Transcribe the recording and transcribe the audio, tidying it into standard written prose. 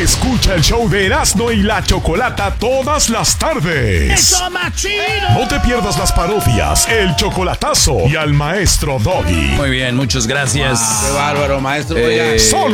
Escucha el show de Erasmo y la Chocolata todas las tardes. ¡Eso, machino! No te pierdas las parodias, el chocolatazo y al maestro Doggy. Muy bien, muchas gracias. Qué bárbaro, maestro. Solo